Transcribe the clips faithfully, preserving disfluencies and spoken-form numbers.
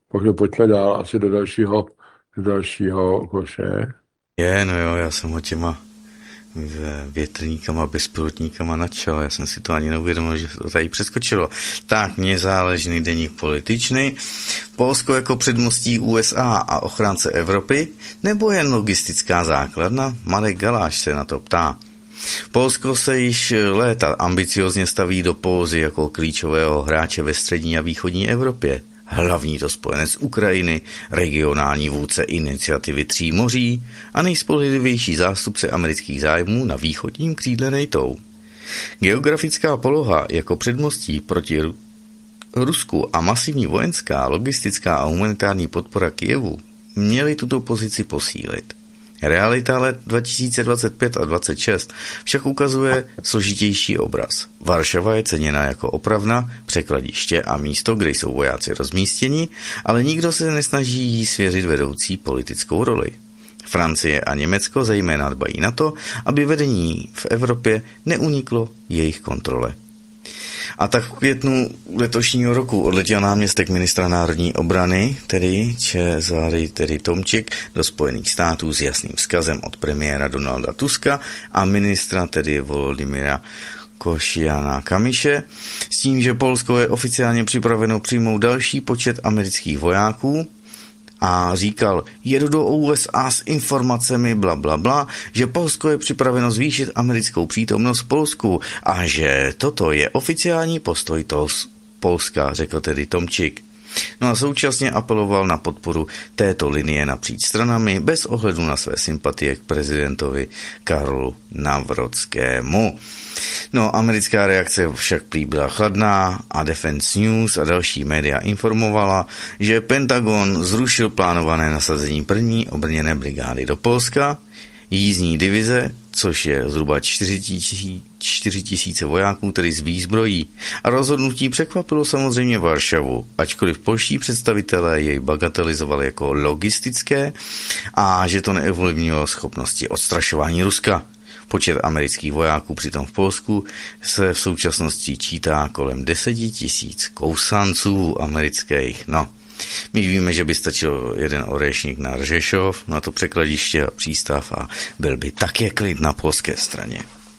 Takže pojďme dál asi do dalšího, do dalšího koše. Je, no jo, já jsem ho těma větrníkama, bezpilotníkama nadšel. Já jsem si to ani neuvědomil, že to tady přeskočilo. Tak, mně záležný deník političný. Polsko jako předmostí U S A a ochránce Evropy, nebo jen logistická základna? Marek Galáš se na to ptá. Polsko se již léta ambiciozně staví do pózy jako klíčového hráče ve střední a východní Evropě. Hlavní to spojenec Ukrajiny, regionální vůdce iniciativy Tří moří a nejspolehlivější zástupce amerických zájmů na východním křídle NATO. Geografická poloha jako předmostí proti Rusku a masivní vojenská, logistická a humanitární podpora Kyjevu měly tuto pozici posílit. Realita let dva tisíce dvacet pět a dvacet šest však ukazuje složitější obraz. Varšava je ceněna jako opravna, překladiště a místo, kde jsou vojáci rozmístěni, ale nikdo se nesnaží jí svěřit vedoucí politickou roli. Francie a Německo zejména dbají na to, aby vedení v Evropě neuniklo jejich kontrole. A tak v květnu letošního roku odletěl náměstek ministra národní obrany, tedy Cezary tedy Tomčik, do Spojených států s jasným vzkazem od premiéra Donalda Tuska a ministra tedy Volodymyra Košiana Kamiše, s tím, že Polsko je oficiálně připraveno přijmout další počet amerických vojáků, a říkal, jedu do U S A s informacemi bla bla bla, že Polsko je připraveno zvýšit americkou přítomnost v Polsku a že toto je oficiální postoj toho Polska, řekl tedy Tomčik. No a současně apeloval na podporu této linie napříč stranami bez ohledu na své sympatie k prezidentovi Karlu Navrotskému. No, americká reakce však prý byla chladná a Defense News a další média informovala, že Pentagon zrušil plánované nasazení první obrněné brigády do Polska, jízdní divize, což je zhruba čtyři tisíce vojáků, tedy z výzbrojí. A rozhodnutí překvapilo samozřejmě Varšavu, ačkoliv polští představitelé jej bagatelizovali jako logistické a že to neovlivnilo schopnosti odstrašování Ruska. Počet amerických vojáků přitom v Polsku se v současnosti čítá kolem deset tisíc kousanců amerických. No, my víme, že by stačil jeden orešník na Řešov, na to překladiště a přístav a byl by také klid na polské straně.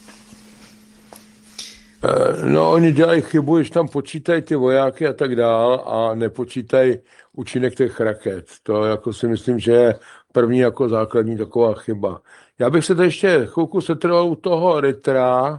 No, oni dělají chybu, když tam počítají ty vojáky a tak dál a nepočítají účinek těch raket. To jako si myslím, že je první jako základní taková chyba. Já bych se to ještě chvilku setrval u toho Rittera,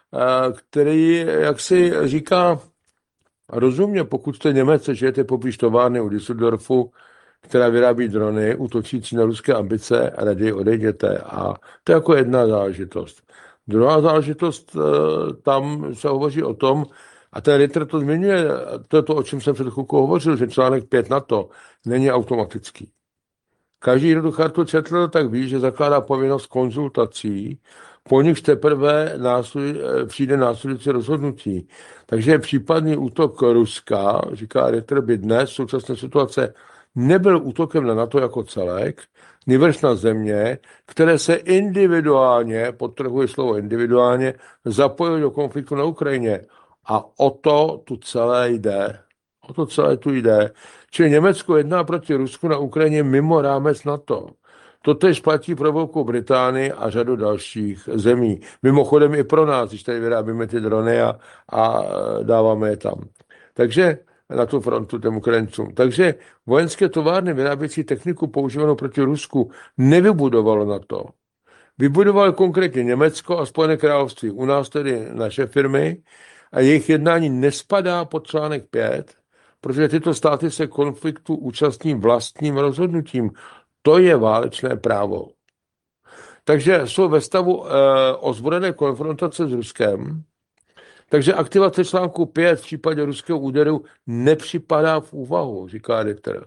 který, jak si říká, rozumně, pokud jste Němec, žijete poblíž továrny u Düsseldorfu, která vyrábí drony, útočící na ruské ambice, a raději odejděte. A to je jako jedna záležitost. Druhá záležitost, tam se hovoří o tom, a ten Ritter to zmiňuje, to je to, o čem jsem před chvilkou hovořil, že článek pět NATO není automatický. Každý, kdo tu chartu četl, tak ví, že zakládá povinnost konzultací, po nichž teprve následuj, přijde následující rozhodnutí. Takže případný útok Ruska, říká Ritter, by dnes v současné situace nebyl útokem na NATO jako celek, nýbrž na země, které se individuálně, podtrhuje slovo individuálně, zapojily do konfliktu na Ukrajině. A o to tu celé jde. O to celé tu jde. Čili Německo jedná proti Rusku na Ukrajině mimo rámec NATO. Totež platí pro Velkou Británii a řadu dalších zemí. Mimochodem i pro nás, když tady vyrábíme ty drony a, a dáváme je tam. Takže na tu frontu těm Ukrajincům. Takže vojenské továrny vyrábějící techniku používanou proti Rusku nevybudovalo NATO. Vybudovalo konkrétně Německo a Spojené království. U nás tedy naše firmy a jejich jednání nespadá pod článek pět, protože tyto státy se konfliktu účastní vlastním rozhodnutím. To je válečné právo. Takže jsou ve stavu e, ozbrojené konfrontace s Ruskem, takže aktivace článku pět v případě ruského úderu nepřipadá v úvahu, říká Ritter.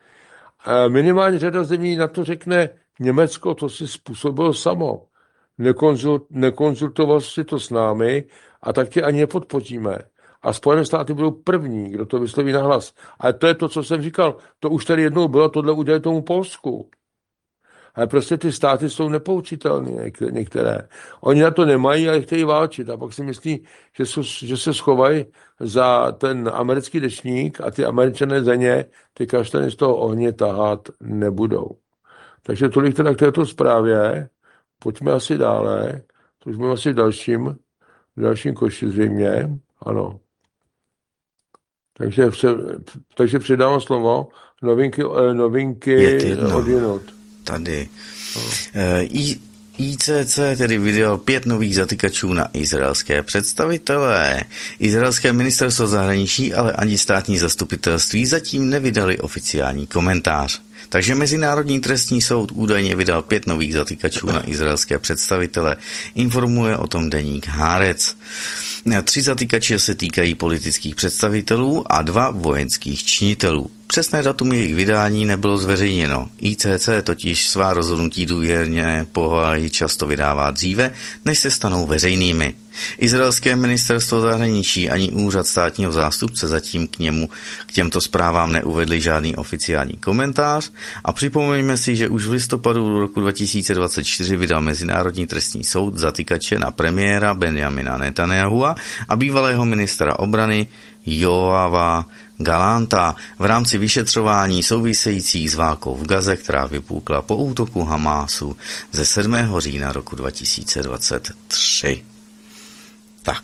E, minimálně řada zemí na to řekne, Německo to si způsobilo samo. Nekonzult, nekonzultoval si to s námi a tak tě ani nepodpoříme. A Spojené státy budou první, kdo to vysloví nahlas. Ale to je to, co jsem říkal. To už tady jednou bylo, tohle udělali tomu Polsku. Ale prostě ty státy jsou nepoučitelné, některé. Oni na to nemají, ale chtějí válčit. A pak si myslí, že, jsou, že se schovají za ten americký deštník a ty Američané za ně ty kaštany z toho ohně tahat nebudou. Takže tolik teda k této zprávě. Pojďme asi dále. To už jsme asi v dalším, v dalším koši zřejmě. Ano. Takže, takže předávám slovo. Novinky, novinky od jinot. Tady. I, I C C tedy vydal pět nových zatykačů na izraelské představitelé. Izraelské ministerstvo zahraničí, ale ani státní zastupitelství zatím nevydali oficiální komentář. Takže Mezinárodní trestní soud údajně vydal pět nových zatykačů na izraelské představitele. Informuje o tom deník Haaretz. Tři zatykače se týkají politických představitelů a dva vojenských činitelů. Přesné datum jejich vydání nebylo zveřejněno. I C C totiž svá rozhodnutí důvěrně povahy často vydává dříve, než se stanou veřejnými. Izraelské ministerstvo zahraničí ani úřad státního zástupce zatím k němu k těmto zprávám neuvedli žádný oficiální komentář a připomeňme si, že už v listopadu roku dva tisíce dvacet čtyři vydal Mezinárodní trestní soud zatykače na premiéra Benjamina Netanyahua a bývalého ministra obrany Joava Galanta v rámci vyšetřování souvisejících s válkou v Gaze, která vypukla po útoku Hamásu ze sedmého října roku dva tisíce dvacet tři. Tak.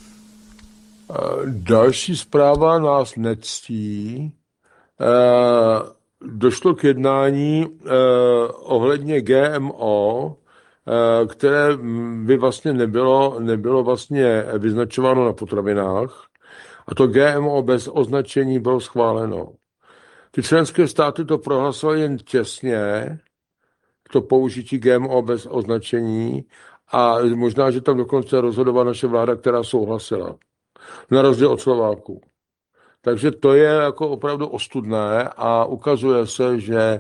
Další zpráva nás nectí. Došlo k jednání ohledně G M O, které by vlastně nebylo, nebylo vlastně vyznačováno na potravinách. A to G M O bez označení bylo schváleno. Ty členské státy to prohlasovaly jen těsně, to použití G M O bez označení, a možná, že tam dokonce rozhodovala naše vláda, která souhlasila. Na rozdíl od Slováků. Takže to je jako opravdu ostudné a ukazuje se, že e,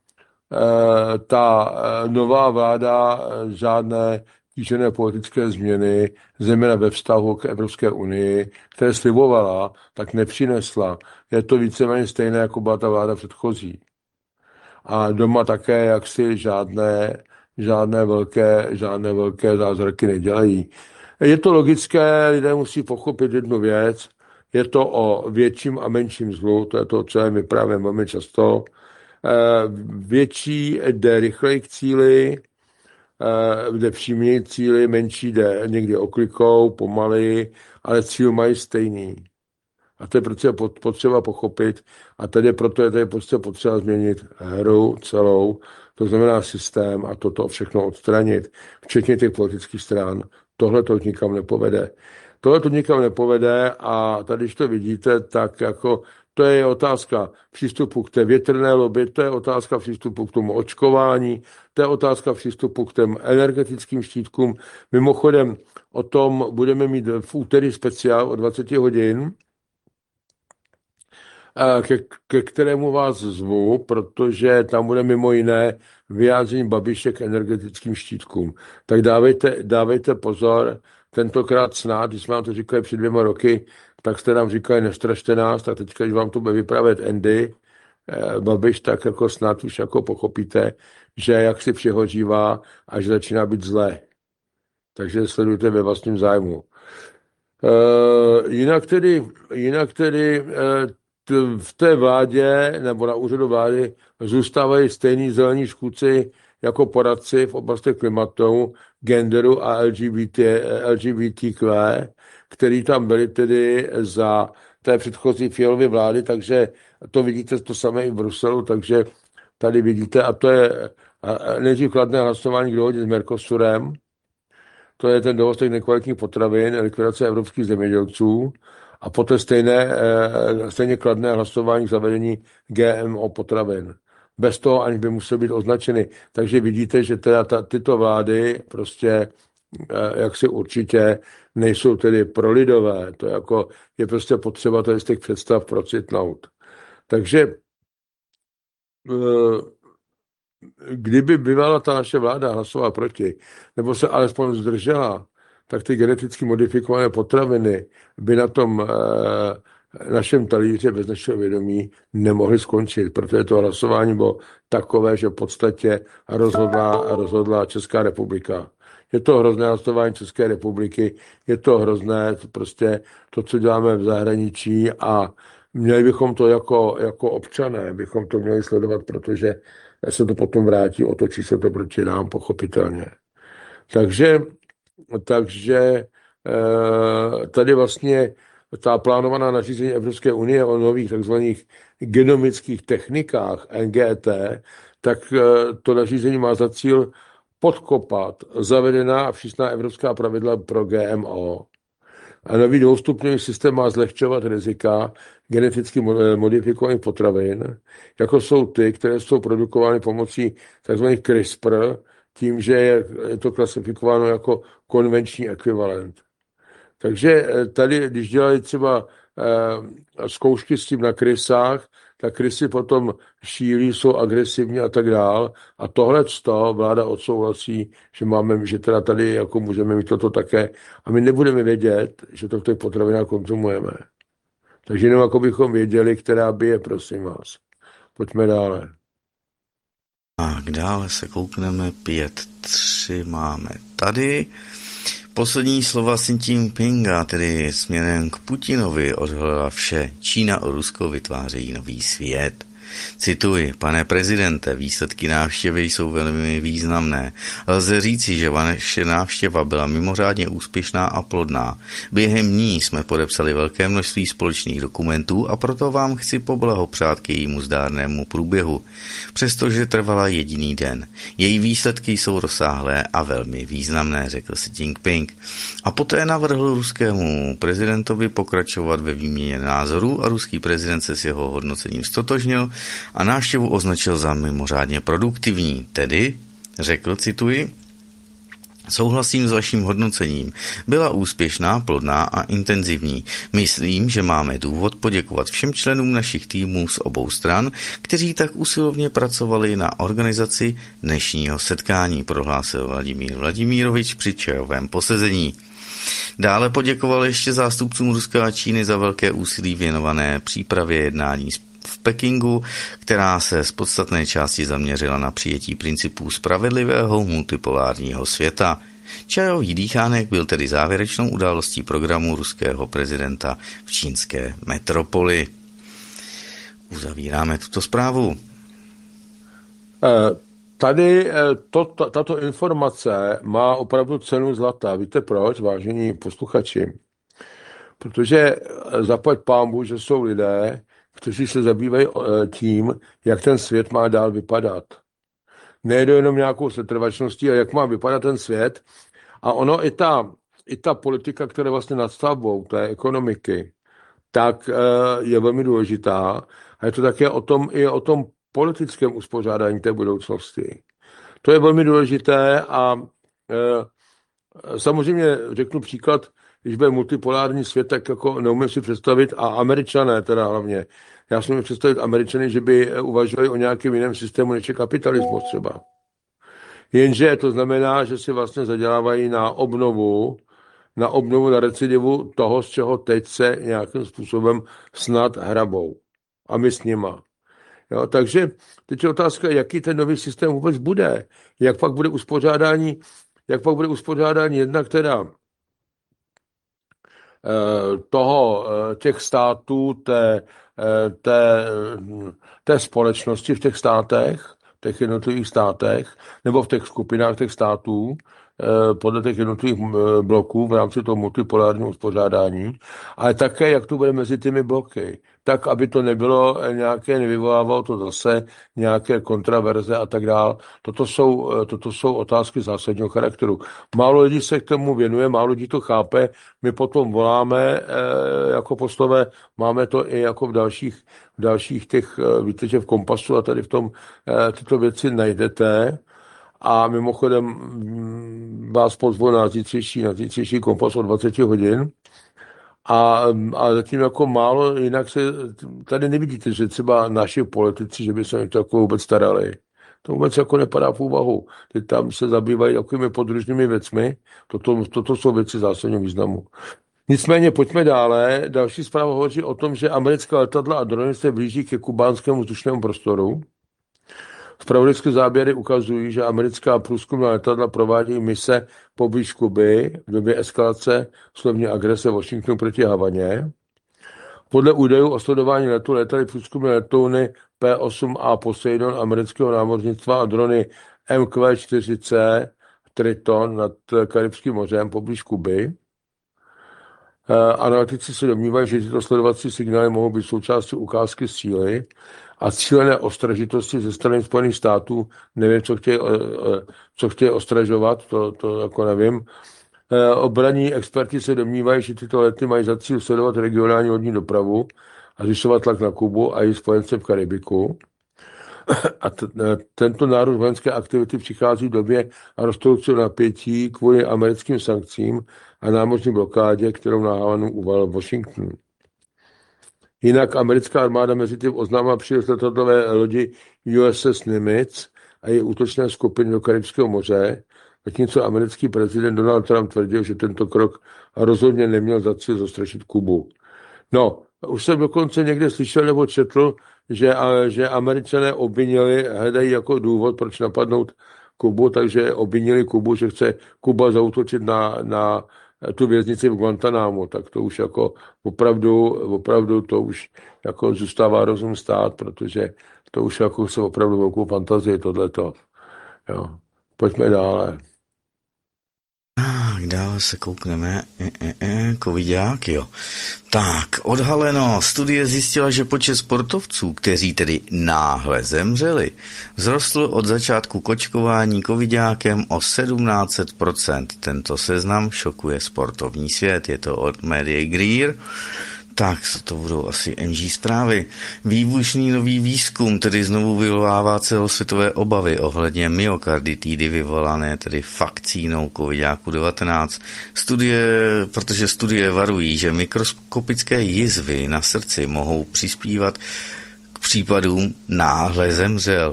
ta nová vláda žádné kýžené politické změny, zejména ve vztahu k Evropské unii, které slibovala, tak nepřinesla. Je to víceméně stejné, jako byla ta vláda předchozí. A doma také jaksi žádné, žádné, velké, žádné velké zázraky nedělají. Je to logické, lidé musí pochopit jednu věc, je to o větším a menším zlu, to je to, co my právě máme často. Větší jde rychleji k cíli, jde příměji k cíli, menší jde někdy oklikou, pomaleji, ale cíl mají stejný. A to je prostě potřeba pochopit a tedy proto je tady prostě potřeba změnit hru celou, to znamená systém a toto všechno odstranit, včetně těch politických stran. Tohle to nikam nepovede. Tohle to nikam nepovede a tady, když to vidíte, tak jako to je otázka přístupu k té větrné lobby, to je otázka přístupu k tomu očkování, to je otázka přístupu k těm energetickým štítkům. Mimochodem o tom budeme mít v úterý speciál o dvacet hodin, ke, ke kterému vás zvu, protože tam bude mimo jiné vyjádření Babiše k energetickým štítkům. Tak dávejte, dávejte pozor, tentokrát snad, když jsme vám to říkali před dvěma roky, tak jste nám říkali, nestrašte nás, tak teďka, když vám to bude vyprávět Andy, eh, Babiš, tak jako snad už jako pochopíte, že jak si přehořívá a že začíná být zlé. Takže sledujte ve vlastním zájmu. Eh, jinak tedy, jinak tedy eh, v té vládě nebo na úřadu vlády zůstávají stejní zelení škůdci jako poradci v oblasti klimatu, genderu a L G B T, L G B T Q, který tam byli tedy za té předchozí Fialovy vlády, takže to vidíte to samé i v Bruselu, takže tady vidíte, a to je nejdřív kladné hlasování k dohodě s Mercosurem, to je ten dovoz těch nekvalitních potravin, likvidace evropských zemědělců, a poté stejné, stejně kladné hlasování k zavedení G M O potravin. Bez toho, aniž by musely být označeny. Takže vidíte, že teda ta, tyto vlády prostě jak si určitě nejsou tedy prolidové. To je, jako, je prostě potřeba tady z těch představ procitnout. Takže kdyby bývala ta naše vláda hlasovala proti, nebo se alespoň zdržela, tak ty geneticky modifikované potraviny by na tom našem talíře bez našeho vědomí nemohly skončit, protože to hlasování bylo takové, že v podstatě rozhodla, rozhodla Česká republika. Je to hrozné hlasování České republiky, je to hrozné prostě to, co děláme v zahraničí a měli bychom to jako, jako občané, bychom to měli sledovat, protože se to potom vrátí, otočí se to proti nám, pochopitelně. Takže, takže tady vlastně ta plánovaná nařízení Evropské unie o nových takzvaných genomických technikách N G T, tak to nařízení má za cíl podkopat zavedená a přísná evropská pravidla pro G M O. A nový dvoustupňový systém má zlehčovat rizika geneticky modifikovaných potravin, jako jsou ty, které jsou produkovány pomocí tzv. CRISPR, tím, že je to klasifikováno jako konvenční ekvivalent. Takže tady, když dělali třeba eh, zkoušky s tím na krysách, tak krysy potom šílí, jsou agresivní a tak dál. A tohle to vláda odsouhlasí, že máme, že teda tady jako můžeme mít toto také. A my nebudeme vědět, že to v těch potravinách konzumujeme. Takže jenom jako bychom věděli, která by je, prosím vás. Pojďme dále. A dále se koukneme, pět tři máme tady. Poslední slova Xi Jinpinga, tedy směrem k Putinovi, odhalila vše. Čína a Rusko vytvářejí nový svět. Cituji, pane prezidente, výsledky návštěvy jsou velmi významné. Lze říci, že vaše návštěva byla mimořádně úspěšná a plodná. Během ní jsme podepsali velké množství společných dokumentů a proto vám chci poblahopřát k jejímu zdárnému průběhu. Přestože trvala jediný den. Její výsledky jsou rozsáhlé a velmi významné, řekl Xi Jinping. A poté navrhl ruskému prezidentovi pokračovat ve výměně názorů a ruský prezident se s jeho hodnocením ztotožnil a návštěvu označil za mimořádně produktivní. Tedy, řekl, cituji, souhlasím s vaším hodnocením. Byla úspěšná, plodná a intenzivní. Myslím, že máme důvod poděkovat všem členům našich týmů z obou stran, kteří tak usilovně pracovali na organizaci dnešního setkání, prohlásil Vladimír Vladimírovič při čajovém posezení. Dále poděkoval ještě zástupcům Ruska a Číny za velké úsilí věnované přípravě jednání v Pekingu, která se z podstatné části zaměřila na přijetí principů spravedlivého multipolárního světa. Čajový dýchánek byl tedy závěrečnou událostí programu ruského prezidenta v čínské metropoli. Uzavíráme tuto zprávu. Tady to, tato informace má opravdu cenu zlata. Víte proč, vážení posluchači? Protože zaplať pánbůh, že jsou lidé, kteří se zabývají tím, jak ten svět má dál vypadat. Nejde jenom nějakou setrvačností, ale jak má vypadat ten svět. A ono i ta, i ta politika, která je vlastně nadstavbou té ekonomiky, tak je velmi důležitá. A je to také o tom, i o tom politickém uspořádání té budoucnosti. To je velmi důležité a e, samozřejmě řeknu příklad, když bude multipolární svět, tak jako neumím si představit, a Američané teda hlavně, já si můžu představit Američany, že by uvažovali o nějakém jiném systému, než je kapitalismus třeba. Jenže to znamená, že si vlastně zadělávají na obnovu, na obnovu, na recidivu toho, z čeho teď se nějakým způsobem snad hrabou. A my s nima. Jo, takže teď je otázka, jaký ten nový systém vůbec bude. Jak pak bude uspořádání, jak pak bude uspořádání jednak teda toho, těch států, té, té, té společnosti v těch státech, v těch jednotlivých státech, nebo v těch skupinách těch států, podle těch jednotlivých bloků v rámci toho multipolárního uspořádání, ale také, jak to bude mezi těmi bloky, tak, aby to nebylo nějaké, nevyvolávalo to zase nějaké kontraverze a tak dále. Toto jsou, toto jsou otázky zásadního charakteru. Málo lidí se k tomu věnuje, málo lidí to chápe, my potom voláme jako poslové, máme to i jako v dalších, v dalších těch, víte, že v Kompasu a tady v tom tyto věci najdete. A mimochodem vás pozvu na zítřejší, na zítřejší Kompas o dvacet hodin. A, a zatím jako málo, jinak se tady nevidíte, že třeba naši politici, že by se o to jako vůbec starali. To vůbec jako nepadá v úvahu. Teď tam se zabývají takovými podružnými věcmi. Toto, toto jsou věci zásadního významu. Nicméně pojďme dále. Další zpráva hovoří o tom, že americká letadla a drony se blíží ke kubánskému vzdušnému prostoru. Zpravodajské záběry ukazují, že americká průzkumná letadla provádějí mise poblíž Kuby v době eskalace slovní agrese Washingtonu proti Havaně. Podle údajů o sledování letu létaly průzkumné letouny P osm A Poseidon amerického námořnictva a drony M Q čtyři C Triton nad Karibským mořem poblíž Kuby. Analytici se domnívají, že tyto sledovací signály mohou být součástí ukázky síly a cílené ostražitosti ze strany Spojených států. Nevím, co chtějí, co chtějí ostražovat, to, to jako nevím. Obranní experti se domnívají, že tyto lety mají za cíl sledovat regionální lodní dopravu a zvyšovat tlak na Kubu a její spojence v Karibiku. A t- tento nárůst vojenské aktivity přichází v době rostoucího napětí kvůli americkým sankcím a námořní blokádě, kterou na Havanu uvalil Washington. Jinak americká armáda mezi tím oznámila příliv letadlové lodi U S S Nimitz a její útočné skupiny do Karibského moře, zatímco americký prezident Donald Trump tvrdil, že tento krok rozhodně neměl za cíl zastrašit Kubu. No, už jsem dokonce někde slyšel nebo četl, že, že Američané obvinili, hledají jako důvod, proč napadnout Kubu, takže obvinili Kubu, že chce Kuba zaútočit na, na tu věznici v Guantanámu, tak to už jako opravdu, opravdu to už jako zůstává rozum stát, protože to už jako se opravdu velkou fantazii tohleto. Jo. Pojďme dále. Tak, dále se koukneme. E, e, e, covidák, jo. Tak, odhaleno. Studie zjistila, že počet sportovců, kteří tedy náhle zemřeli, vzrostl od začátku kočkování covidákem o sedmnáct set procent. Tento seznam šokuje sportovní svět. Je to od Media Greer. Tak, to budou asi M G zprávy. Výbušný nový výzkum tedy znovu vyvolává celosvětové obavy ohledně myokarditidy vyvolané tedy vakcínou covidáku devatenáct. Studie, protože studie varují, že mikroskopické jizvy na srdci mohou přispívat k případům náhle zemřel.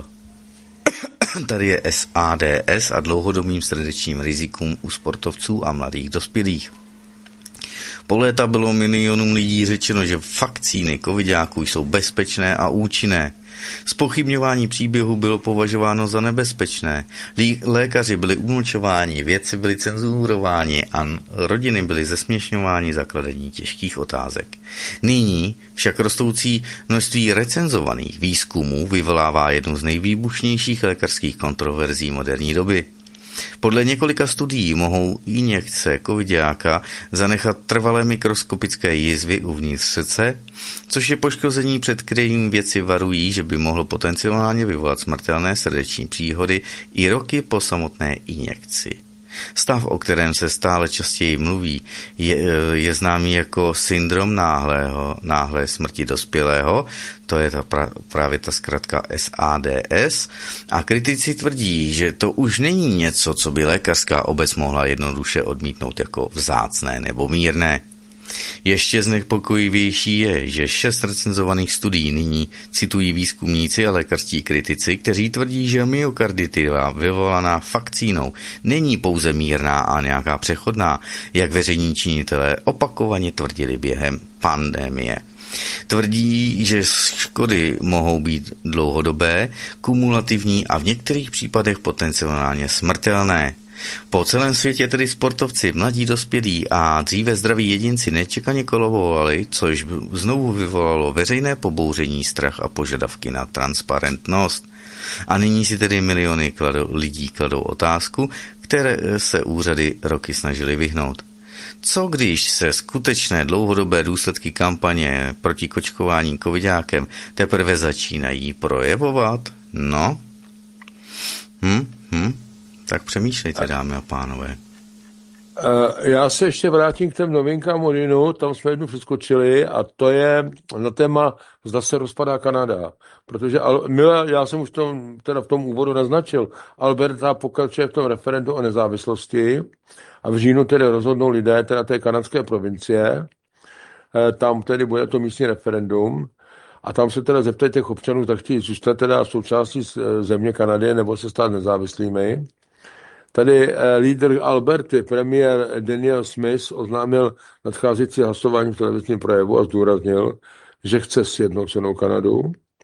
Tady je S A D S a dlouhodobým srdečním rizikům u sportovců a mladých dospělých. Po léta bylo milionům lidí řečeno, že vakcíny covidáků jsou bezpečné a účinné. Zpochybňování příběhu bylo považováno za nebezpečné. Lékaři byli umlčováni, vědci byli cenzurováni a rodiny byly zesměšňováni za kladení těžkých otázek. Nyní však rostoucí množství recenzovaných výzkumů vyvolává jednu z nejvýbušnějších lékařských kontroverzí moderní doby. Podle několika studií mohou injekce covidáka zanechat trvalé mikroskopické jizvy uvnitř srdce, což je poškození, před kterým vědci varují, že by mohlo potenciálně vyvolat smrtelné srdeční příhody i roky po samotné injekci. Stav, o kterém se stále častěji mluví, je, je známý jako syndrom náhlého, náhlé smrti dospělého, to je ta pra, právě ta zkratka S A D S, a kritici tvrdí, že to už není něco, co by lékařská obec mohla jednoduše odmítnout jako vzácné nebo mírné. Ještě znepokojivější je, že šest recenzovaných studií nyní citují výzkumníci a lékařští kritici, kteří tvrdí, že myokarditida vyvolaná vakcínou není pouze mírná a nějaká přechodná, jak veřejní činitelé opakovaně tvrdili během pandemie. Tvrdí, že škody mohou být dlouhodobé, kumulativní a v některých případech potenciálně smrtelné. Po celém světě tedy sportovci, mladí dospělí a dříve zdraví jedinci nečekaně kolovovali, což znovu vyvolalo veřejné pobouření, strach a požadavky na transparentnost. A nyní si tedy miliony kladou, lidí kladou otázku, které se úřady roky snažily vyhnout. Co když se skutečné dlouhodobé důsledky kampaně proti kočkování covidákem teprve začínají projevovat? No? Hm? Hm? Tak přemýšlejte, dámy a pánové. Já se ještě vrátím k těm novinkám o Rinu, tam jsme jednu přeskočili a to je na téma, zda se rozpadá Kanada. Protože já jsem už tom, teda v tom úvodu naznačil, Alberta pokračuje v tom referendu o nezávislosti a v říjnu tedy rozhodnou lidé teda té kanadské provincie, tam tedy bude to místní referendum a tam se teda zeptají těch občanů, tak chtějí zůstat teda součástí země Kanady nebo se stát nezávislými. Tady eh, lídr Alberty, premiér Daniel Smith, oznámil nadcházející hlasování v televizním projevu a zdůraznil, že chce sjednocenou Kanadu.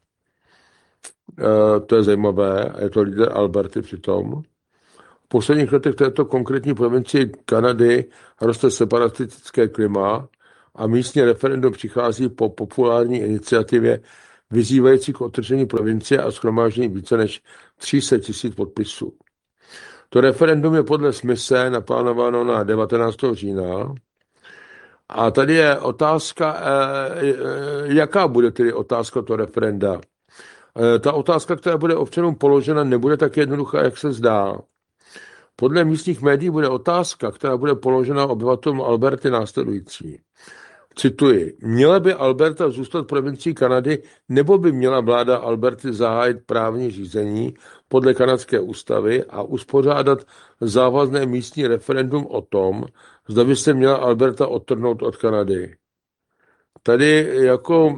Eh, to je zajímavé, je to lídr Alberty přitom. V posledních letech této konkrétní provincii Kanady roste separatistické klima a místní referendum přichází po populární iniciativě vyzývající k odtržení provincie a shromáždění více než tři sta tisíc podpisů. To referendum je podle Smithe naplánováno na devatenáctého října. A tady je otázka, jaká bude tedy otázka to referenda. Ta otázka, která bude občanům položena, nebude tak jednoduchá, jak se zdá. Podle místních médií bude otázka, která bude položena obyvatelům Alberty, následující. Cituji, měla by Alberta zůstat provincií Kanady, nebo by měla vláda Alberty zahájit právní řízení podle kanadské ústavy a uspořádat závazné místní referendum o tom, zda by se měla Alberta odtrhnout od Kanady. Tady jako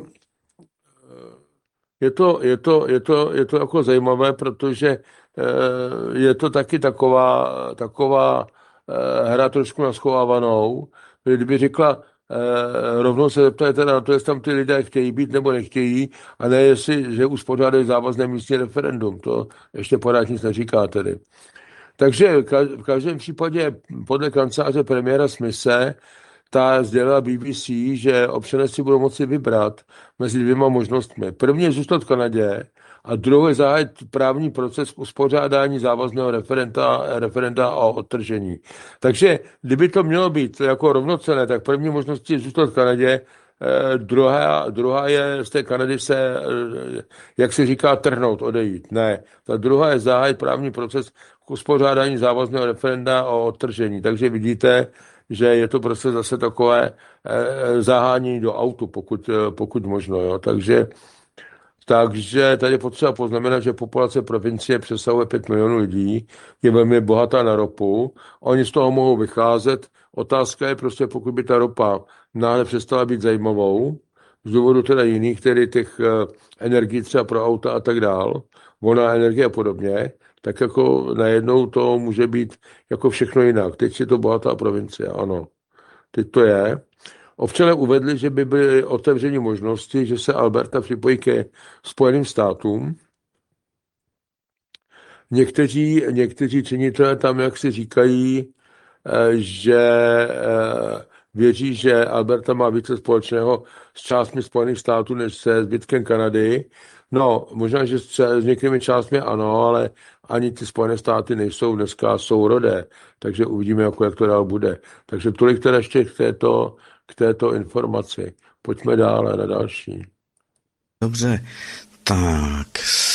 je to, je to, je to, je to jako zajímavé, protože je to taky taková, taková hra trošku naschovávanou. Kdyby řekla, rovnou se zeptajte na to, jestli tam ty lidé chtějí být nebo nechtějí, a ne jestli, že uspořádají závazné místní referendum. To ještě pořád nic neříká tedy. Takže v každém případě podle kanceláře premiéra Smithe ta sdělila B B C, že občané si budou moci vybrat mezi dvěma možnostmi. První je zůstat v Kanadě a druhý je zahájit právní proces k uspořádání závazného referenda, referenda o odtržení. Takže kdyby to mělo být jako rovnocenné, tak první možností je zůstat v Kanadě, eh, druhá, druhá je z té Kanady se, eh, jak se říká, trhnout, odejít. Ne, ta druhá je zahájit právní proces k uspořádání závazného referenda o odtržení. Takže vidíte, že je to prostě zase takové eh, zahánění do autu, pokud, eh, pokud možno. Jo. Takže Takže tady je potřeba poznamenat, že populace provincie přesahuje pět milionů lidí, je velmi bohatá na ropu, oni z toho mohou vycházet. Otázka je prostě, pokud by ta ropa náhle přestala být zajímavou, z důvodu teda jiných, tedy těch energií třeba pro auta a tak dál, volná energie a podobně, tak jako najednou to může být jako všechno jinak. Teď je to bohatá provincie, ano. Teď to je. Občané uvedli, že by byly otevřeny možnosti, že se Alberta připojí ke Spojeným státům. Někteří, někteří činitelé tam, jak si říkají, že věří, že Alberta má více společného s částmi Spojených států než se zbytkem Kanady. No, možná, že s některými částmi ano, ale ani ty Spojené státy nejsou dneska sourodé, takže uvidíme, jako, jak to dál bude. Takže tolik teda ještě k této, k této informaci. Pojďme dále na další. Dobře, tak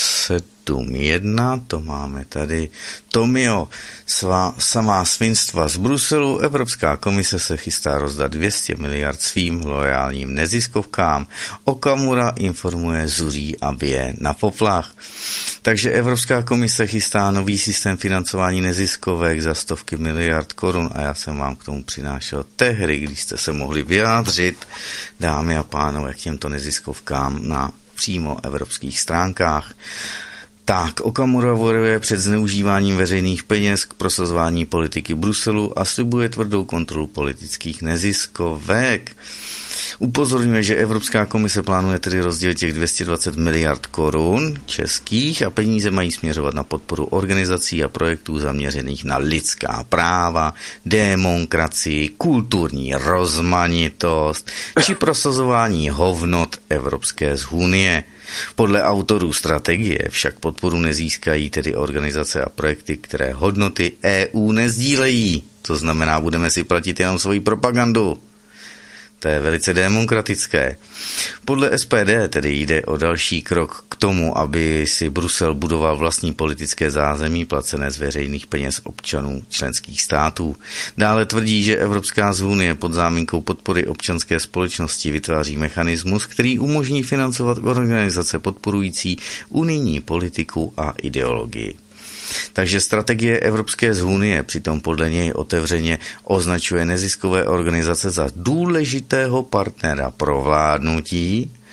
sedm jedna, to máme tady. Tomio, svá, samá svinstva z Bruselu, Evropská komise se chystá rozdat dvě stě miliard svým loajálním neziskovkám. Okamura informuje, zuří a bije na poplach. Takže Evropská komise chystá nový systém financování neziskovek za stovky miliard korun a já jsem vám k tomu přinášel tehdy, když jste se mohli vyjádřit, dámy a pánové, k těmto neziskovkám na přímo evropských stránkách. Tak, Okamura varuje před zneužíváním veřejných peněz k prosazování politiky Bruselu a slibuje tvrdou kontrolu politických neziskovek. Upozorňuje, že Evropská komise plánuje tedy rozdělit těch dvě stě dvacet miliard korun českých a peníze mají směřovat na podporu organizací a projektů zaměřených na lidská práva, demokracii, kulturní rozmanitost či prosazování hodnot Evropské unie. Podle autorů strategie však podporu nezískají tedy organizace a projekty, které hodnoty E U nezdílejí. To znamená, budeme si platit jenom svoji propagandu. To je velice demokratické. Podle S P D tedy jde o další krok k tomu, aby si Brusel budoval vlastní politické zázemí placené z veřejných peněz občanů členských států. Dále tvrdí, že Evropská unie pod záminkou podpory občanské společnosti vytváří mechanismus, který umožní financovat organizace podporující unijní politiku a ideologii. Takže strategie Evropské unie přitom podle něj otevřeně označuje neziskové organizace za důležitého partnera pro vládnutí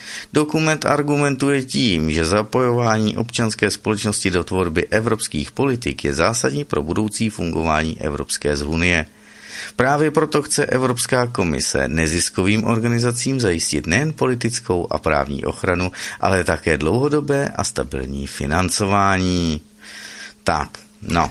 Dokument argumentuje tím, že zapojování občanské společnosti do tvorby evropských politik je zásadní pro budoucí fungování Evropské unie. Právě proto chce Evropská komise neziskovým organizacím zajistit nejen politickou a právní ochranu, ale také dlouhodobé a stabilní financování. Tak, no.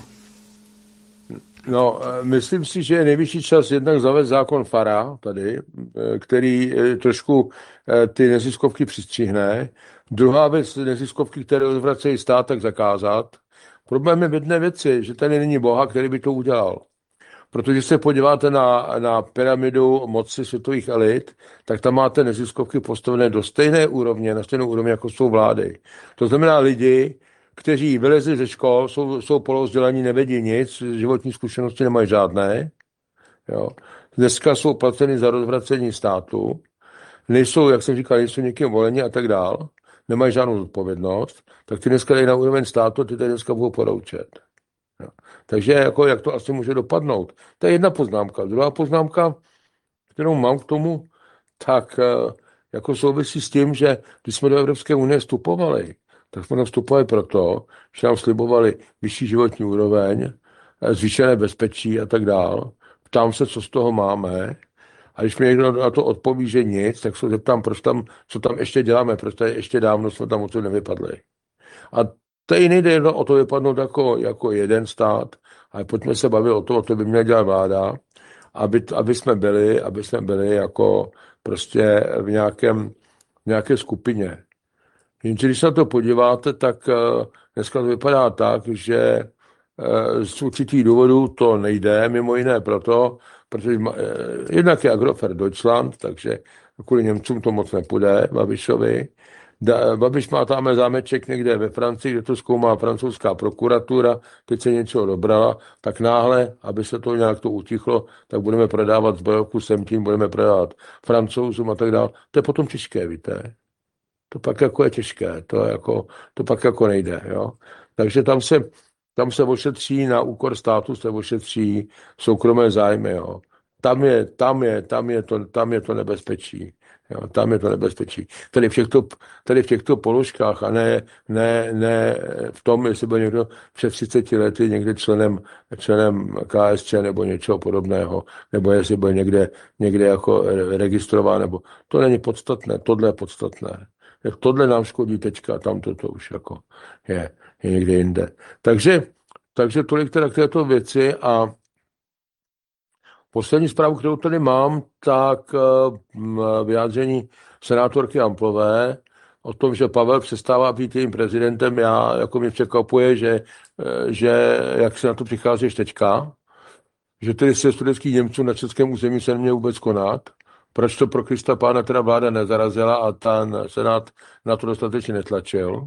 No, myslím si, že je nejvyšší čas jednak zavést zákon FARA tady, který trošku ty neziskovky přistřihne. Druhá věc, neziskovky, které odvracejí stát, tak zakázat. Problém je v jedné věci, že tady není Boha, který by to udělal. Protože se podíváte na, na pyramidu moci světových elit, tak tam máte neziskovky postavené do stejné úrovně, na stejnou úrovni, jako jsou vlády. To znamená lidi, kteří vylezli ze škol, jsou, jsou polovzdělaní, nevědí nic, životní zkušenosti nemají žádné. Jo. Dneska jsou placeni za rozvracení státu, nejsou, jak jsem říkal, nejsou někým voleni a tak dál, nemají žádnou zodpovědnost, tak ty dneska dají na úroveň státu, ty tady dneska budou poroučet. Jo. Takže jako, jak to asi může dopadnout. To je jedna poznámka. Druhá poznámka, kterou mám k tomu, tak jako souvisí s tím, že když jsme do Evropské unie vstupovali, tak jsme tam vstupovali proto, že nám slibovali vyšší životní úroveň, zvýšené bezpečí a tak dál. Ptám se, co z toho máme. A když mi někdo na to odpoví, že nic, tak se zeptám, proč tam, co tam ještě děláme, proč tady ještě dávno jsme tam o to nevypadli. A tady nejde o to vypadnout jako, jako jeden stát, ale pojďme se bavit o tom, o to by měla dělat vláda, aby, aby jsme byli, aby jsme byli jako prostě v nějakém, v nějaké skupině. Jenže když se na to podíváte, tak dneska to vypadá tak, že z určitých důvodů to nejde, mimo jiné proto, protože jednak je Agrofert Deutschland, takže kvůli Němcům to moc nepůjde, Babišovi. Babiš má tam zámeček někde ve Francii, kde to zkoumá francouzská prokuratura, teď se něco dobrala, tak náhle, aby se to nějak to utichlo, tak budeme prodávat zbrojovku sem tím, budeme prodávat Francouzům a tak dále. To je potom těžké, víte. To pak jako je těžké, to, jako, to pak jako nejde. Jo? Takže tam se, tam se ošetří na úkor státu, se ošetří soukromé zájmy. Jo? Tam, je, tam, je, tam, je to, tam je to nebezpečí. Jo? Tam je to nebezpečí. Tady v těchto, tady v těchto položkách a ne, ne, ne v tom, jestli byl někdo před třiceti lety někde členem, členem K S Č nebo něčeho podobného, nebo jestli byl někde, někde jako registrován, nebo to není podstatné, tohle je podstatné. Jak tohle nám škodí teďka, tam to už jako je, je někde jinde. Takže, takže tolik teda k této věci a poslední zprávu, kterou tady mám, tak vyjádření senátorky Amplové o tom, že Pavel přestává být jejím prezidentem. Já, jako mě překvapuje, že, že jak se na to přicházíš teďka, že tedy se studentských Němců na českém území se neměl vůbec konat. Proč to pro Krista pána teda vláda nezarazila a ten senát na to dostatečně netlačil?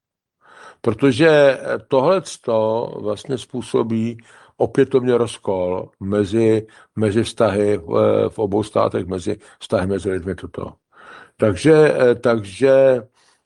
Protože tohleto vlastně způsobí opětovně rozkol mezi, mezi vztahy v, v obou státech, mezi vztahy mezi lidmi toto. Takže, takže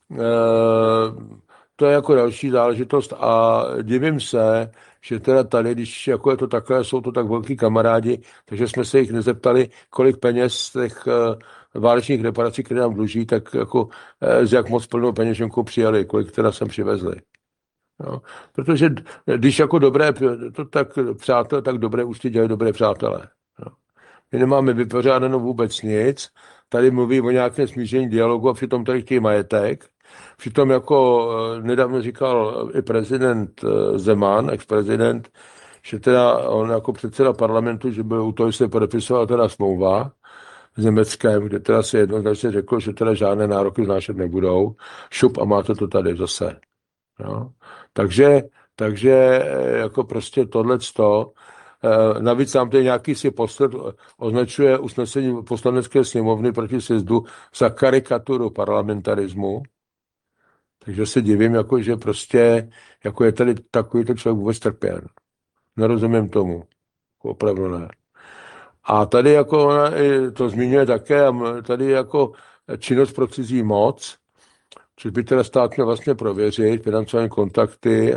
to je jako další záležitost a divím se, že teda tady, když jako je to takhle, jsou to tak velký kamarádi, takže jsme se jich nezeptali, kolik peněz z těch uh, válečných reparací, které nám dluží, tak jako uh, z jak moc plnou peněženku přijali, kolik teda sem přivezli. No, protože když jako dobré, to tak přátelé, tak dobré ústy dělají dobré přátelé. No. My nemáme vypořádáno vůbec nic, tady mluví o nějakém smíření dialogu a přitom tady chtějí majetek. Přitom jako nedávno říkal i prezident Zeman, ex-prezident, že teda on jako předseda parlamentu, že byl u toho, že se podepisovala teda smlouva s Německem, kde teda se jednoznačně řekl, že teda žádné nároky znášet nebudou. Šup a máte to tady zase. No. Takže, takže jako prostě tohleto, navíc tam tady nějaký si posled označuje usnesení poslanecké sněmovny proti sjezdu za karikaturu parlamentarismu. Takže se divím, jako, že prostě jako je tady takovýto člověk vůbec trpěn. Nerozumím tomu. Opravdu ne. A tady jako ona to zmiňuje také, tady jako činnost pro cizí moc, což by teda stát měl vlastně prověřit, financování kontakty,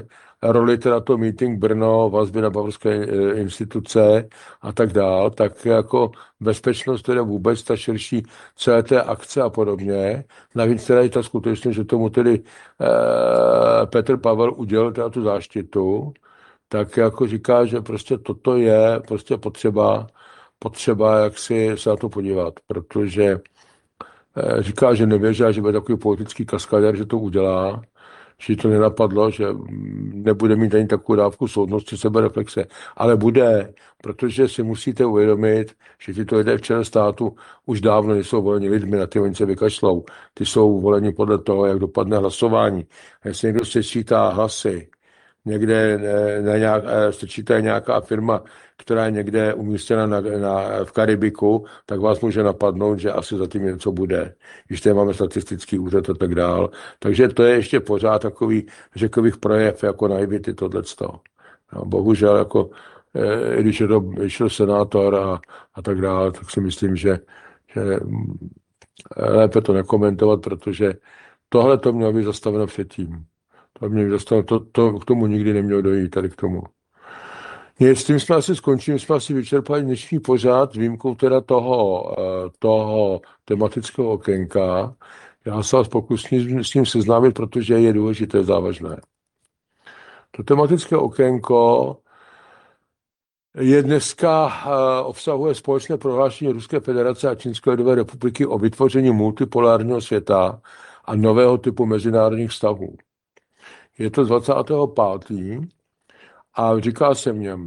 roli teda to meeting Brno, vazby na bavorské instituce a tak dál, tak jako bezpečnost teda vůbec, ta širší celé té akce a podobně. Navíc teda je ta skutečnost, že tomu tedy eh, Petr Pavel udělal teda tu záštitu, tak jako říká, že prostě toto je prostě potřeba, potřeba jak si se na to podívat, protože eh, říká, že nevěří, že bude takový politický kaskadér, že to udělá, že to nenapadlo, že nebude mít ani takovou dávku soudnosti, sebereflexe, ale bude, protože si musíte uvědomit, že tyto lidé v čele státu už dávno nejsou voleni lidmi, na ty oni se vykašlou. Ty jsou voleni podle toho, jak dopadne hlasování. A jestli někdo sečítá hlasy, někde na nějak, sečítá nějaká firma, která je někde umístěna na, na, v Karibiku, tak vás může napadnout, že asi za tím něco bude. Když tady máme statistický úřad a tak dál. Takže to je ještě pořád takový, řekl bych, projev jako naivity tohleto. No, bohužel, jako, e, když je to, když je to senátor a, a tak dále, tak si myslím, že, že lépe to nekomentovat, protože tohle to mělo být zastaveno předtím. To, mě zastaveno, to, to k tomu nikdy nemělo dojít, tady k tomu. S tím jsme asi skončili, jsme asi vyčerpali dnešní pořád, s výjimkou teda toho, toho tematického okénka. Já se vás pokusím s ním seznámit, protože je důležité, závažné. To tematické okénko je dneska, obsahuje společné prohlášení Ruské federace a Čínské lidové republiky o vytvoření multipolárního světa a nového typu mezinárodních vztahů. Je to z dvacátého pátého a říká se v něm: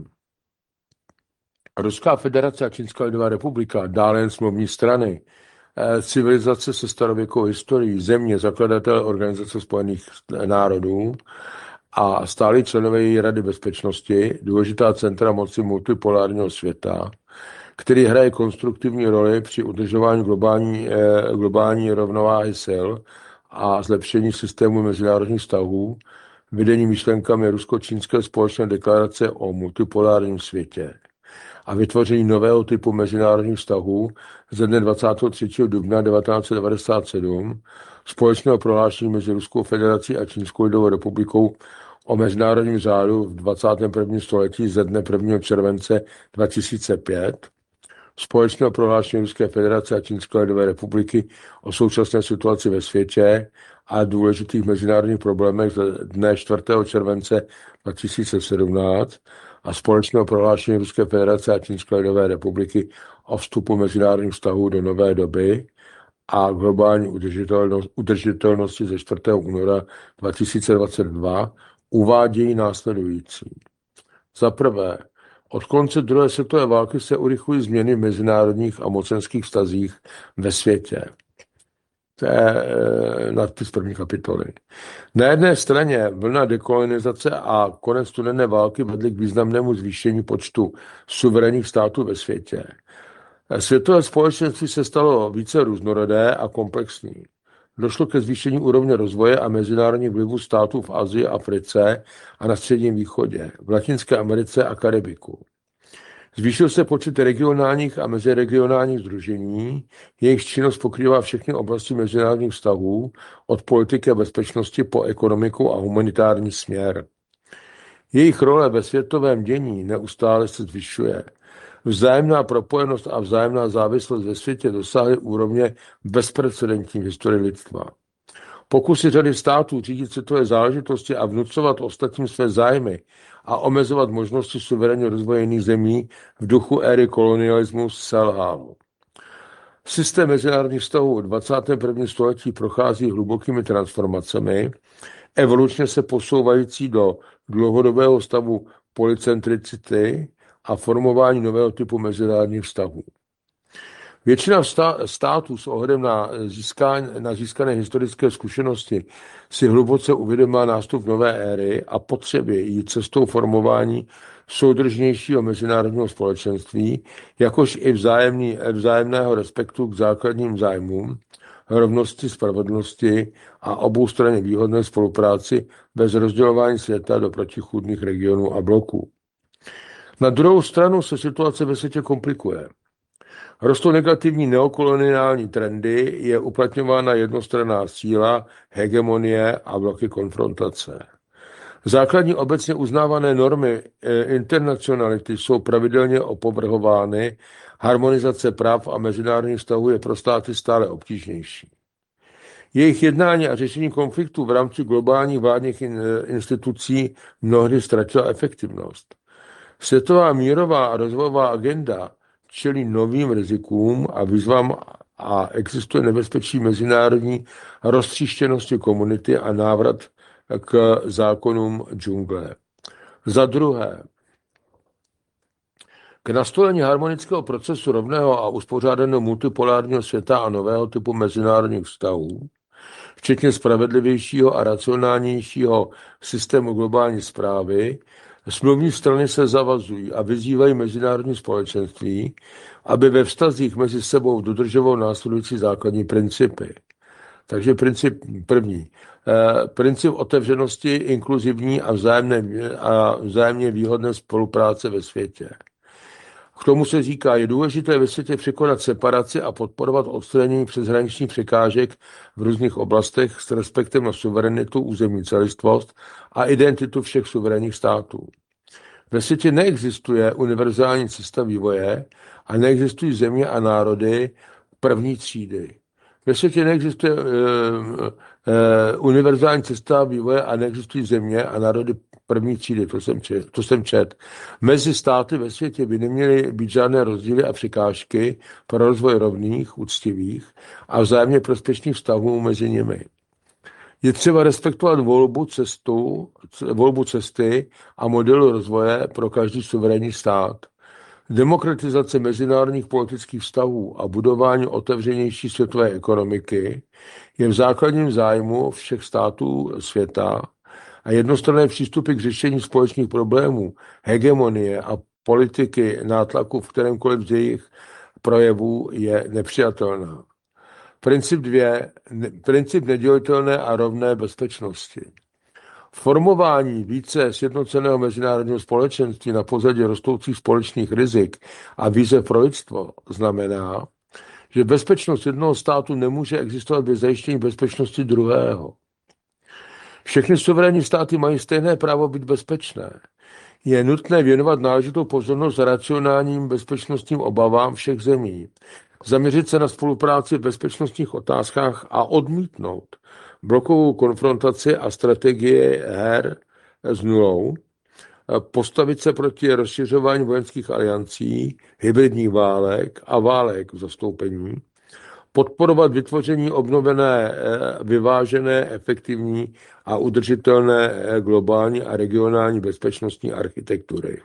Ruská federace a Čínská lidová republika, dále jen smluvní strany, civilizace se starověkou historií, země, zakladatel Organizace spojených národů a stálí členové její Rady bezpečnosti, důležitá centra moci multipolárního světa, který hraje konstruktivní roli při udržování globální, globální rovnováhy sil a zlepšení systému mezinárodních vztahů, vedení myšlenkami rusko-čínské společné deklarace o multipolárním světě a vytvoření nového typu mezinárodních vztahů ze dne dvacátého třetího dubna devatenáct set devadesát sedm, společného prohlášení mezi Ruskou federací a Čínskou lidovou republikou o mezinárodním řádu v dvacátém prvním století ze dne prvního července dva tisíce pět, společného prohlášení Ruské federace a Čínské lidové republiky o současné situaci ve světě a důležitých mezinárodních problémech ze dne čtvrtého července dva tisíce sedmnáct a společného prohlášení Ruské federace a Čínské lidové republiky o vstupu mezinárodních vztahů do nové doby a globální udržitelnost, udržitelnosti ze čtvrtého února dva tisíce dvacet dva uvádějí následující. Za prvé, od konce druhé světové války se urychlují změny v mezinárodních a mocenských vztazích ve světě. To je nadpis první kapitoly. Na jedné straně vlna dekolonizace a konec studené války vedly k významnému zvýšení počtu suverénních států ve světě. Světové společenství se stalo více různorodé a komplexní. Došlo ke zvýšení úrovně rozvoje a mezinárodních vlivů států v Asii, Africe a na Středním východě, v Latinské Americe a Karibiku. Zvýšil se počet regionálních a meziregionálních sdružení, jejich činnost pokrývá všechny oblasti mezinárodních vztahů, od politiky a bezpečnosti po ekonomiku a humanitární směr. Jejich role ve světovém dění neustále se zvyšuje. Vzájemná propojenost a vzájemná závislost ve světě dosáhly úrovně bezprecedentní v historii lidstva. Pokusy řady států řídit světové záležitosti a vnucovat ostatním své zájmy a omezovat možnosti suverénního rozvoje jiných zemí v duchu éry kolonialismu selhal. Systém mezinárodních vztahů v dvacátém prvním století prochází hlubokými transformacemi, evolučně se posouvající do dlouhodobého stavu polycentricity a formování nového typu mezinárodních vztahů. Většina států s ohledem na, získání, na získané historické zkušenosti si hluboce uvědomila nástup nové éry a potřeby jít cestou formování soudržnějšího mezinárodního společenství, jakož i vzájemný, vzájemného respektu k základním zájmům, rovnosti, spravedlnosti a oboustranně výhodné spolupráci bez rozdělování světa do protichůdných regionů a bloků. Na druhou stranu se situace ve světě komplikuje. Rostou negativní neokoloniální trendy, je uplatňována jednostranná síla, hegemonie a bloky konfrontace. Základní obecně uznávané normy internacionality jsou pravidelně opovrhovány, harmonizace práv a mezinárodních vztahů je pro státy stále obtížnější. Jejich jednání a řešení konfliktů v rámci globálních vládních institucí mnohdy ztratila efektivnost. Světová mírová a rozvojová agenda čelí novým rizikům a výzvám a existuje nebezpečí mezinárodní roztříštěnosti komunity a návrat k zákonům džungle. Za druhé, k nastolení harmonického procesu rovného a uspořádaného multipolárního světa a nového typu mezinárodních vztahů, včetně spravedlivějšího a racionálnějšího systému globální správy, smluvní strany se zavazují a vyzývají mezinárodní společenství, aby ve vztazích mezi sebou dodržovalo následující základní principy. Takže princip první. Princip otevřenosti, inkluzivní a, vzájemné, a vzájemně výhodné spolupráce ve světě. K tomu se říká, je důležité ve světě překonat separaci a podporovat odstranění přeshraničních překážek v různých oblastech s respektem na suverenitu, územní celistvost a identitu všech suverénních států. Ve světě neexistuje univerzální cesta vývoje a neexistují země a národy první třídy. Ve světě neexistuje uh, uh, univerzální cesta vývoje a neexistují země a národy první třídy, to jsem, čet, to jsem čet. Mezi státy ve světě by neměly být žádné rozdíly a překážky pro rozvoj rovných, úctivých a vzájemně prospěšných vztahů mezi nimi. Je třeba respektovat volbu, cestu, volbu cesty a modelu rozvoje pro každý suverénní stát. Demokratizace mezinárodních politických vztahů a budování otevřenější světové ekonomiky je v základním zájmu všech států světa a jednostranné přístupy k řešení společných problémů, hegemonie a politiky nátlaku v kterémkoliv z jejich projevů je nepřijatelná. Princip dvě. Princip nedělitelné a rovné bezpečnosti. Formování více sjednoceného mezinárodního společenství na pozadí rostoucích společných rizik a výzev pro lidstvo znamená, že bezpečnost jednoho státu nemůže existovat bez zajištění bezpečnosti druhého. Všechny suverénní státy mají stejné právo být bezpečné. Je nutné věnovat náležitou pozornost racionálním bezpečnostním obavám všech zemí, zaměřit se na spolupráci v bezpečnostních otázkách a odmítnout blokovou konfrontaci a strategie her s nulou, postavit se proti rozšiřování vojenských aliancí, hybridních válek a válek v zastoupení, podporovat vytvoření obnovené, vyvážené, efektivní a udržitelné globální a regionální bezpečnostní architektury.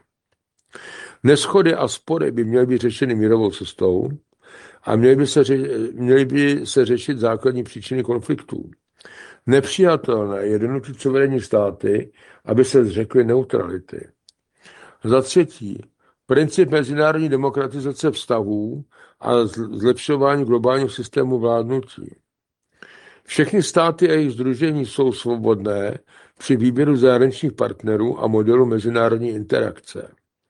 Neshody a spory by měly být řešeny mírovou cestou a měly by se, ře, měly by se řešit základní příčiny konfliktů. Nepřijatelné je donutit suverénní státy, aby se zřekly neutrality. Za třetí, princip mezinárodní demokratizace vztahů a zlepšování globálního systému vládnutí. Všechny státy a jejich sdružení jsou svobodné při výběru zahraničních partnerů a modelu mezinárodní interakce.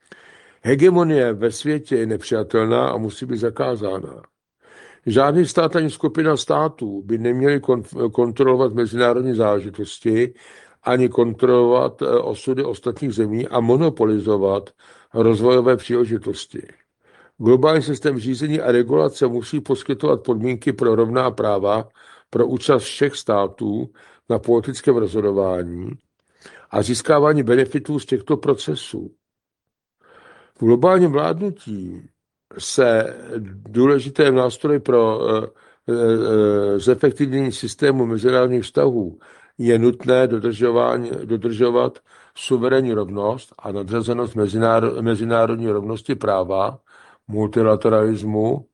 Hegemonie ve světě je nepřijatelná a musí být zakázána. Žádný stát ani skupina států by neměli kontrolovat mezinárodní záležitosti ani kontrolovat osudy ostatních zemí a monopolizovat rozvojové příležitosti. Globální systém řízení a regulace musí poskytovat podmínky pro rovná práva pro účast všech států na politickém rozhodování a získávání benefitů z těchto procesů. V globálním vládnutí se důležité nástroje pro zefektivnění systému mezinárodních vztahů je nutné dodržovat suverénní rovnost a nadřazenost mezinárodní rovnosti práva, multilateralismu,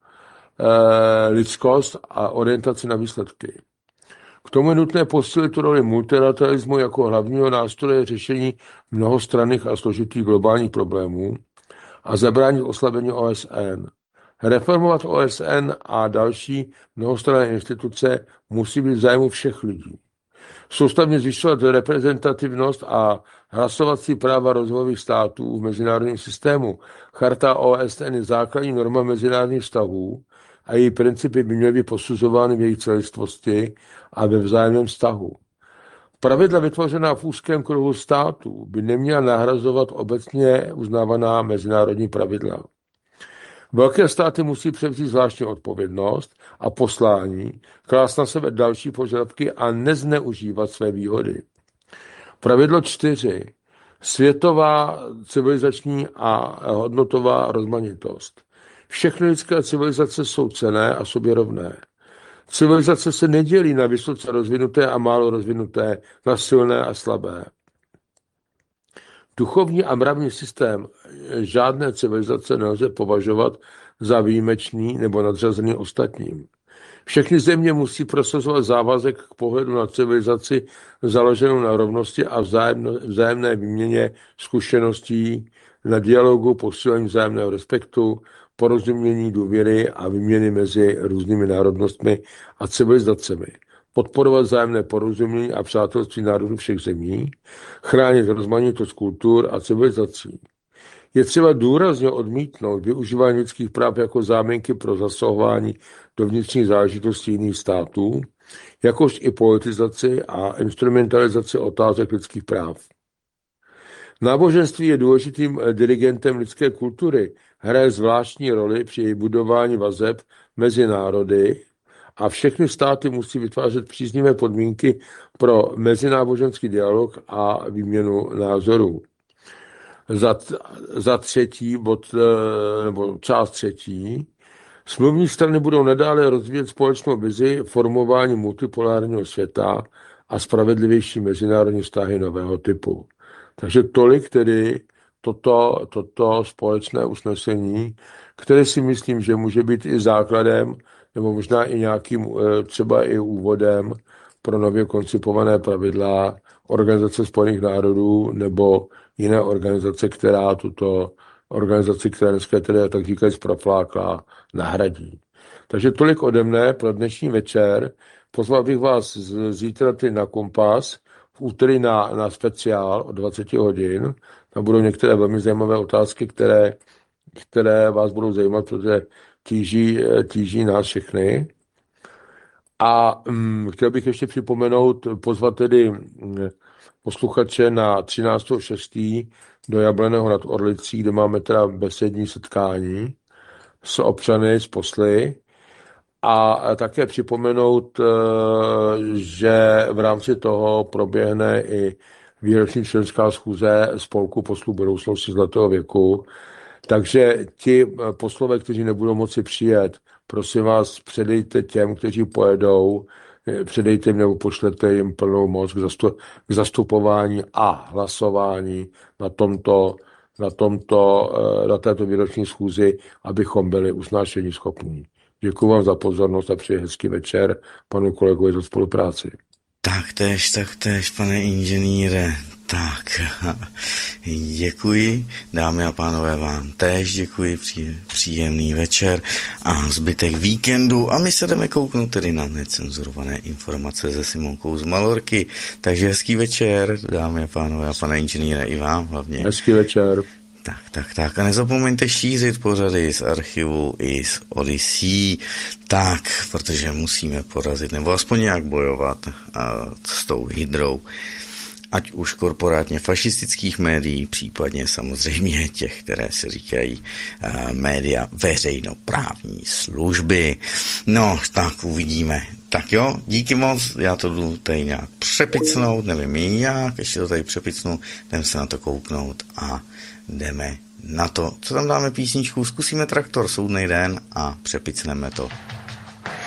lidskost a orientaci na výsledky. K tomu je nutné posílit roli multilateralismu jako hlavního nástroje řešení mnohostranných a složitých globálních problémů a zabránit oslabení O S N. Reformovat O S N a další mnohostranné instituce musí být v zájmu všech lidí. Soustavně zvyšovat reprezentativnost a hlasovací práva rozvojových států v mezinárodním systému. Charta O S N je základní norma mezinárodních vztahů a její principy by měly být posuzovány v jejich celistvosti a ve vzájemném vztahu. Pravidla vytvořená v úzkém kruhu států by neměla nahrazovat obecně uznávaná mezinárodní pravidla. Velké státy musí převzít zvláštní odpovědnost a poslání, klást na sebe další požadavky a nezneužívat své výhody. Pravidlo čtyři. Světová civilizační a hodnotová rozmanitost. Všechny lidské civilizace jsou cenné a sobě rovné. Civilizace se nedělí na vysoce rozvinuté a málo rozvinuté, na silné a slabé. Duchovní a mravní systém žádné civilizace nelze považovat za výjimečný nebo nadřazený ostatním. Všechny země musí prosazovat závazek k pohledu na civilizaci založenou na rovnosti a vzájemno, vzájemné výměně zkušeností, na dialogu, posílení vzájemného respektu, porozumění, důvěry a výměny mezi různými národnostmi a civilizacemi. Podporovat vzájemné porozumění a přátelství národů všech zemí, chránit rozmanitost kultur a civilizací. Je třeba důrazně odmítnout využívání lidských práv jako záminky pro zasahování do vnitřních záležitostí jiných států, jakož i politizaci a instrumentalizaci otázek lidských práv. Náboženství je důležitým dirigentem lidské kultury, hraje zvláštní roli při její budování vazeb mezi národy a všechny státy musí vytvářet příznivé podmínky pro mezináboženský dialog a výměnu názorů. Za, za třetí, bod, nebo část třetí, smluvní strany budou nadále rozvíjet společnou vizi formování multipolárního světa a spravedlivější mezinárodní vztahy nového typu. Takže tolik tedy toto, toto společné usnesení, které si myslím, že může být i základem, nebo možná i nějakým třeba i úvodem pro nově koncipované pravidla Organizace spojených národů nebo jiné organizace, která tuto organizaci, která dneska tedy tak říkají zpraflákla, nahradí. Takže tolik ode mne pro dnešní večer. Pozval bych vás zítra na Kompas, v úterý na, na speciál o dvacet hodin. Tam budou některé velmi zajímavé otázky, které, které vás budou zajímat, protože tíží, tíží nás všechny. A hm, chtěl bych ještě připomenout, pozvat tedy posluchače na třináctého šestého do Jableného nad Orlicí, kde máme teda besední setkání s občany z Posly. A také připomenout, že v rámci toho proběhne i výroční členská schůze spolku poslů budoucnosti zlatého věku. Takže ti poslové, kteří nebudou moci přijet, prosím vás, předejte těm, kteří pojedou, předejte jim nebo pošlete jim plnou moc k zastupování a hlasování na tomto, na tomto, na této výroční schůzi, abychom byli usnášení schopní. Děkuji vám za pozornost a přeji hezký večer panu kolegovi za spolupráci. Tak tež, tak tež, pane inženýre. Tak, děkuji, dámy a pánové, vám též děkuji, příjemný večer a zbytek víkendu a my se jdeme kouknout tedy na necenzurované informace se Simonkou z Malorky, takže hezký večer, dámy a pánové a pane inženýre, i vám hlavně. Hezký večer. Tak, tak, tak. A nezapomeňte šířit pořady z archivu i z Odyssey. Tak, protože musíme porazit, nebo aspoň nějak bojovat a, s tou hydrou. Ať už korporátně fašistických médií, případně samozřejmě těch, které se říkají uh, média veřejnoprávní služby. No, tak uvidíme. Tak jo, díky moc, já to jdu tady nějak přepicnout, nevím jak, ještě to tady přepicnu, jdem se na to kouknout a jdeme na to. Co tam dáme písničku? Zkusíme Traktor, soudnej den a přepicneme to.